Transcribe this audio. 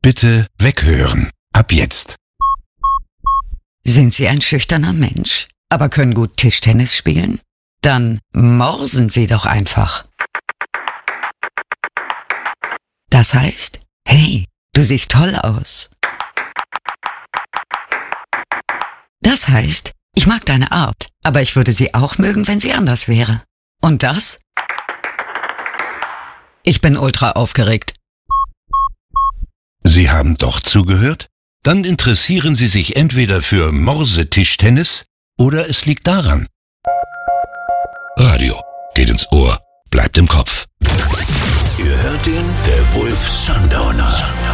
Bitte weghören. Ab jetzt. Sind Sie ein schüchterner Mensch, aber können gut Tischtennis spielen? Dann morsen Sie doch einfach. Das heißt, hey, du siehst toll aus. Das heißt, ich mag deine Art, aber ich würde sie auch mögen, wenn sie anders wäre. Und das? Ich bin ultra aufgeregt. Sie haben doch zugehört? Dann interessieren Sie sich entweder für Morsetischtennis oder es liegt daran. Radio geht ins Ohr, bleibt im Kopf. Ihr hört den, der Wolf Sundowner.